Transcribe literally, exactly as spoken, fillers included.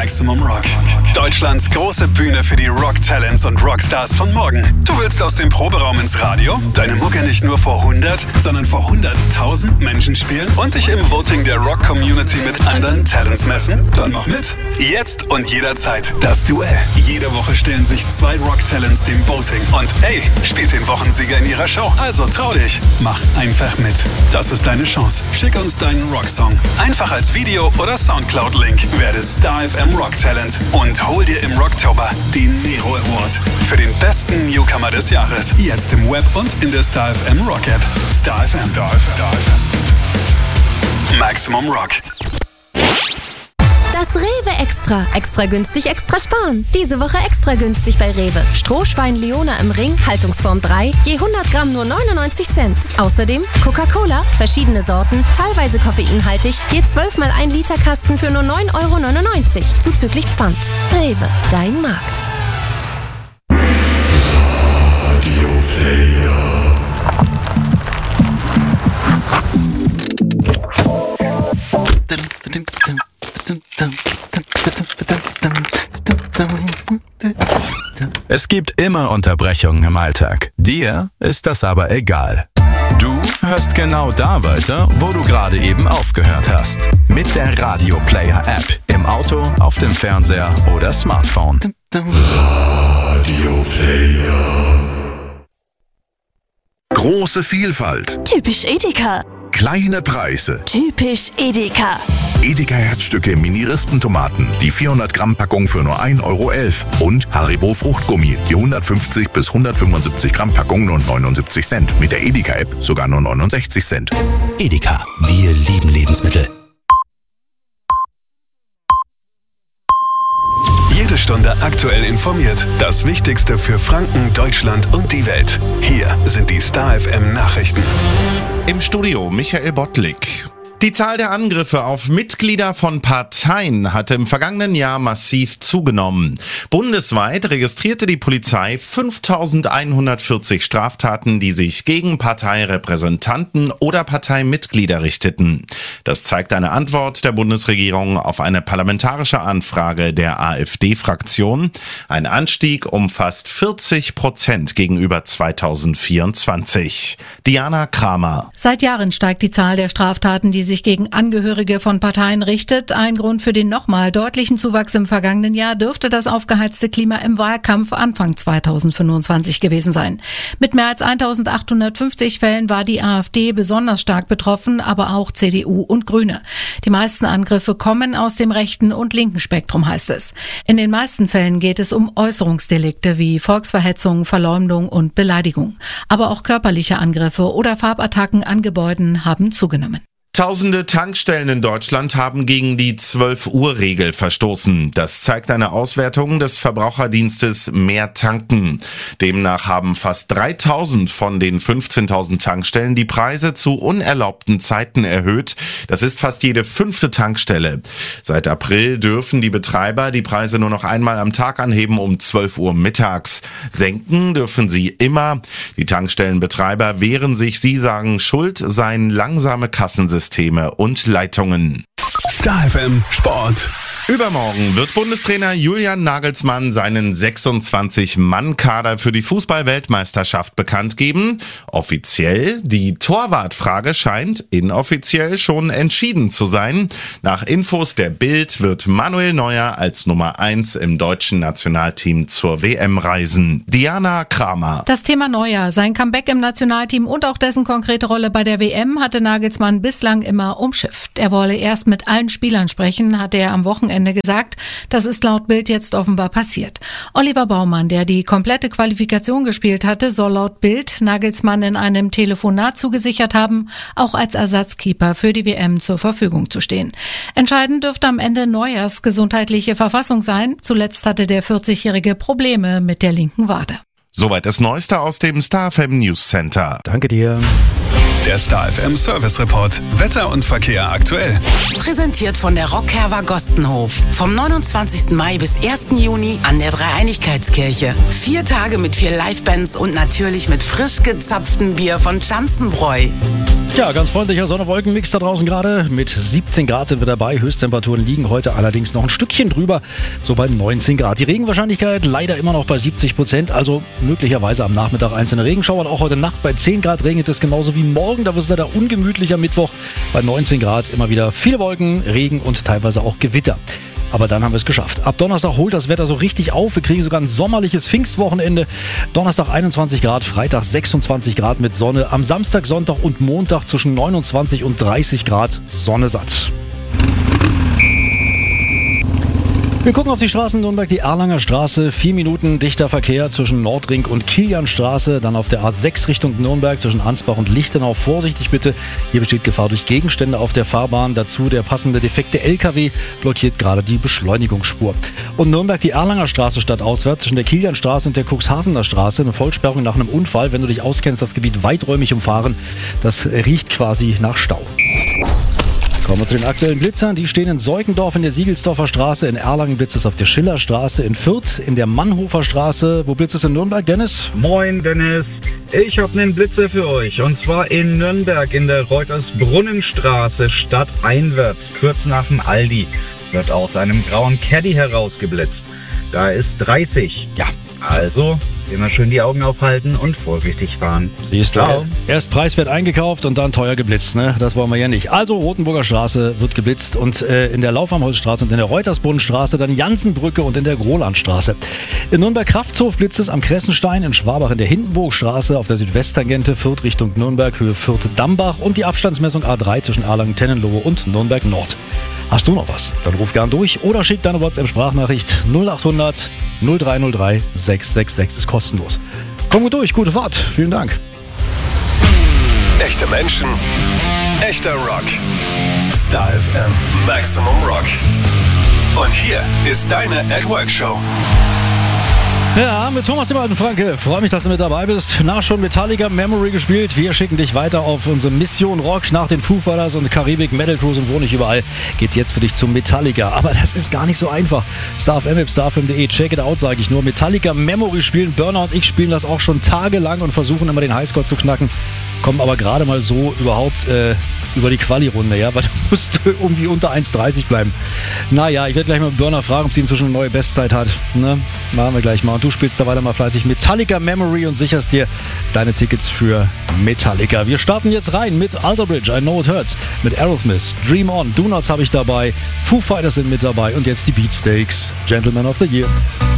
Maximum Rock. Deutschlands große Bühne für die Rock-Talents und Rockstars von morgen. Du willst aus dem Proberaum ins Radio, deine Mucke nicht nur vor hundert, sondern vor hunderttausend Menschen spielen und dich im Voting der Rock-Community mit anderen Talents messen? Dann mach mit. Jetzt und jederzeit das Duell. Jede Woche stellen sich zwei Rock-Talents dem Voting. Und ey, spielt den Wochensieger in ihrer Show. Also trau dich. Mach einfach mit. Das ist deine Chance. Schick uns deinen Rocksong. Einfach als Video oder Soundcloud-Link. Werde Star F M Rock Talent und hol dir im Rocktober den Nero Award für den besten Newcomer des Jahres. Jetzt im Web und in der Star F M Rock App. Star F M. Star F M. Maximum Rock. Das Rewe Extra. Extra günstig, extra sparen. Diese Woche extra günstig bei Rewe. Strohschwein Leona im Ring, Haltungsform drei, je hundert Gramm nur neunundneunzig Cent. Außerdem Coca-Cola, verschiedene Sorten, teilweise koffeinhaltig, je zwölf mal ein Liter Kasten für nur neun Euro neunundneunzig, zuzüglich Pfand. Rewe, dein Markt. Radio Player. Es gibt immer Unterbrechungen im Alltag. Dir ist das aber egal. Du hörst genau da weiter, wo du gerade eben aufgehört hast. Mit der Radio Player App. Im Auto, auf dem Fernseher oder Smartphone. Radio Player. Große Vielfalt. Typisch Edeka. Kleine Preise. Typisch Edeka. Edeka Herzstücke Mini-Rispentomaten, die vierhundert Gramm Packung für nur ein Euro elf. Und Haribo Fruchtgummi, die hundertfünfzig bis hundertfünfundsiebzig Gramm Packung nur neunundsiebzig Cent. Mit der Edeka-App sogar nur neunundsechzig Cent. Edeka, wir lieben Lebensmittel. Jede Stunde aktuell informiert. Das Wichtigste für Franken, Deutschland und die Welt. Hier sind die Star F M Nachrichten. Im Studio Michael Bottlik. Die Zahl der Angriffe auf Mitglieder von Parteien hatte im vergangenen Jahr massiv zugenommen. Bundesweit registrierte die Polizei fünftausendeinhundertvierzig Straftaten, die sich gegen Parteirepräsentanten oder Parteimitglieder richteten. Das zeigt eine Antwort der Bundesregierung auf eine parlamentarische Anfrage der AfD-Fraktion. Ein Anstieg um fast vierzig Prozent gegenüber zweitausendvierundzwanzig. Diana Kramer. Seit Jahren steigt die Zahl der Straftaten, die sich gegen Angehörige von Parteien richtet. Ein Grund für den nochmal deutlichen Zuwachs im vergangenen Jahr dürfte das aufgeheizte Klima im Wahlkampf Anfang zweitausendfünfundzwanzig gewesen sein. Mit mehr als eintausendachthundertfünfzig Fällen war die AfD besonders stark betroffen, aber auch C D U und Grüne. Die meisten Angriffe kommen aus dem rechten und linken Spektrum, heißt es. In den meisten Fällen geht es um Äußerungsdelikte wie Volksverhetzung, Verleumdung und Beleidigung. Aber auch körperliche Angriffe oder Farbattacken an Gebäuden haben zugenommen. Tausende Tankstellen in Deutschland haben gegen die zwölf-Uhr-Regel verstoßen. Das zeigt eine Auswertung des Verbraucherdienstes Mehr Tanken. Demnach haben fast dreitausend von den fünfzehntausend Tankstellen die Preise zu unerlaubten Zeiten erhöht. Das ist fast jede fünfte Tankstelle. Seit April dürfen die Betreiber die Preise nur noch einmal am Tag anheben um zwölf Uhr mittags. Senken dürfen sie immer. Die Tankstellenbetreiber wehren sich, sie sagen, schuld seien langsame Kassensysteme und Leitungen. Star F M Sport. Übermorgen wird Bundestrainer Julian Nagelsmann seinen sechsundzwanzig-Mann-Kader für die Fußball-Weltmeisterschaft bekannt geben. Offiziell, die Torwartfrage scheint inoffiziell schon entschieden zu sein. Nach Infos der Bild wird Manuel Neuer als Nummer eins im deutschen Nationalteam zur W M reisen. Diana Kramer. Das Thema Neuer, sein Comeback im Nationalteam und auch dessen konkrete Rolle bei der W M hatte Nagelsmann bislang immer umschifft. Er wolle erst mit allen Spielern sprechen, hatte er am Wochenende gesagt. Das ist laut Bild jetzt offenbar passiert. Oliver Baumann, der die komplette Qualifikation gespielt hatte, soll laut Bild Nagelsmann in einem Telefonat zugesichert haben, auch als Ersatzkeeper für die W M zur Verfügung zu stehen. Entscheidend dürfte am Ende Neuers gesundheitliche Verfassung sein. Zuletzt hatte der vierzigjährige Probleme mit der linken Wade. Soweit das Neueste aus dem Star F M News Center. Danke dir. Der Star F M Service Report. Wetter und Verkehr aktuell. Präsentiert von der Rockherber Gostenhof. Vom neunundzwanzigsten Mai bis ersten Juni an der Dreieinigkeitskirche. Vier Tage mit vier Livebands und natürlich mit frisch gezapftem Bier von Schanzenbräu. Ja, ganz freundlicher Sonne-Wolken-Mix da draußen gerade. Mit siebzehn Grad sind wir dabei. Höchsttemperaturen liegen heute allerdings noch ein Stückchen drüber. So bei neunzehn Grad. Die Regenwahrscheinlichkeit leider immer noch bei siebzig Prozent. Also möglicherweise am Nachmittag einzelne Regenschauer. Auch heute Nacht bei zehn Grad regnet es genauso wie morgen. Da wird es leider ungemütlich am Mittwoch. Bei neunzehn Grad immer wieder viele Wolken, Regen und teilweise auch Gewitter. Aber dann haben wir es geschafft. Ab Donnerstag holt das Wetter so richtig auf. Wir kriegen sogar ein sommerliches Pfingstwochenende. Donnerstag einundzwanzig Grad, Freitag sechsundzwanzig Grad mit Sonne. Am Samstag, Sonntag und Montag zwischen neunundzwanzig und dreißig Grad Sonne satt. Wir gucken auf die Straßen Nürnberg, die Erlanger Straße, vier Minuten dichter Verkehr zwischen Nordring und Kilianstraße, dann auf der A sechs Richtung Nürnberg zwischen Ansbach und Lichtenau. Vorsichtig bitte, hier besteht Gefahr durch Gegenstände auf der Fahrbahn. Dazu der passende defekte L K W blockiert gerade die Beschleunigungsspur. Und Nürnberg, die Erlanger Straße stadtauswärts zwischen der Kilianstraße und der Cuxhavener Straße. Eine Vollsperrung nach einem Unfall. Wenn du dich auskennst, das Gebiet weiträumig umfahren. Das riecht quasi nach Stau. Kommen wir zu den aktuellen Blitzern. Die stehen in Seugendorf in der Siegelsdorfer Straße, in Erlangen blitzt es auf der Schillerstraße, in Fürth in der Mannhofer Straße. Wo blitzt es in Nürnberg, Dennis? Moin Dennis, ich habe einen Blitzer für euch und zwar in Nürnberg in der Reutersbrunnenstraße stadteinwärts, kurz nach dem Aldi, wird aus einem grauen Caddy herausgeblitzt. Da ist dreißig. Ja. Also immer schön die Augen aufhalten und vorsichtig fahren. Siehst du, ja. Erst preiswert eingekauft und dann teuer geblitzt, ne? Das wollen wir ja nicht. Also Rotenburger Straße wird geblitzt und äh, in der Laufamholzstraße und in der Reutersbrunnenstraße dann Jansenbrücke und in der Grolandstraße. In Nürnberg-Kraftshof blitzt es am Kressenstein, in Schwabach in der Hindenburgstraße, auf der Südwesttangente Fürth Richtung Nürnberg, Höhe Fürth-Dambach und die Abstandsmessung A drei zwischen Erlangen-Tennenlohe und Nürnberg-Nord. Hast du noch was? Dann ruf gern durch oder schick deine WhatsApp-Sprachnachricht null acht hundert null drei null drei sechs sechs sechs. Ist kostenlos. Komm gut durch, gute Fahrt. Vielen Dank. Echte Menschen, echter Rock. Star F M Maximum Rock. Und hier ist deine At-Work-Show. Ja, mit Thomas dem alten Franke. Freue mich, dass du mit dabei bist. Nach schon Metallica Memory gespielt. Wir schicken dich weiter auf unsere Mission Rock. Nach den Foo Fighters und Karibik, Metal Cruise und wo nicht überall geht's jetzt für dich zum Metallica. Aber das ist gar nicht so einfach. Star F M, star f m punkt de, check it out, sage ich nur. Metallica Memory spielen. Burner und ich spielen das auch schon tagelang und versuchen immer den Highscore zu knacken. Kommen aber gerade mal so überhaupt äh, über die Quali-Runde, ja, weil du musst irgendwie unter eins dreißig bleiben. Naja, ich werde gleich mal Burner fragen, ob sie inzwischen eine neue Bestzeit hat. Ne? Machen wir gleich mal. Und du spielst da weiter mal fleißig Metallica Memory und sicherst dir deine Tickets für Metallica. Wir starten jetzt rein mit Alter Bridge, I Know It Hurts, mit Aerosmith, Dream On, Do Nots habe ich dabei, Foo Fighters sind mit dabei und jetzt die Beatsteaks, Gentleman of the Year.